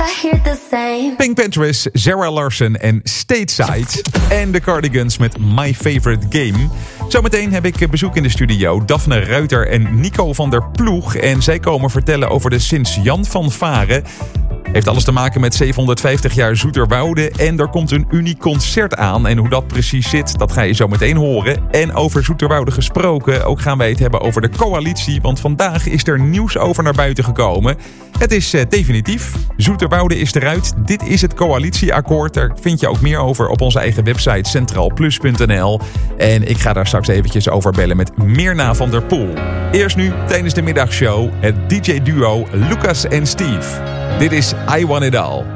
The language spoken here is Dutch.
I hear the same. Pink Panthers, Zara Larsson en Stateside. En de Cardigans met My Favorite Game. Zometeen heb ik bezoek in de studio. Daphne Ruiter en Nico van der Ploeg. En zij komen vertellen over de Sint-Jan fanfare. Heeft alles te maken met 750 jaar Zoeterwoude. En er komt een uniek concert aan. En hoe dat precies zit, dat ga je zo meteen horen. En over Zoeterwoude gesproken, ook gaan wij het hebben over de coalitie. Want vandaag is er nieuws over naar buiten gekomen. Het is definitief. Zoeterwoude is eruit. Dit is het coalitieakkoord. Daar vind je ook meer over op onze eigen website centraalplus.nl. En ik ga daar straks eventjes over bellen met Mirna van der Poel. Eerst nu, tijdens de middagshow, het DJ-duo Lucas en Steve. Dit is I Want It All.